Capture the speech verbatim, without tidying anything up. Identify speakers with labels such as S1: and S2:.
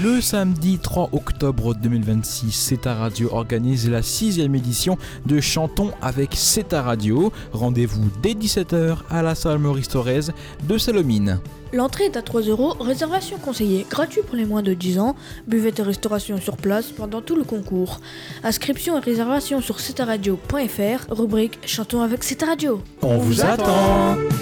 S1: Le samedi trois octobre deux mille vingt-six, C'est ta radio organise la sixième édition de Chantons avec C'est ta radio. Rendez-vous dès dix-sept heures à la salle Maurice Thorez de Salomine.
S2: L'entrée est à trois euros, réservation conseillée, gratuit pour les moins de dix ans, buvette et restauration sur place pendant tout le concours. Inscription et réservation sur c'est ta radio point f r, rubrique Chantons avec C'est ta radio.
S1: On vous attend.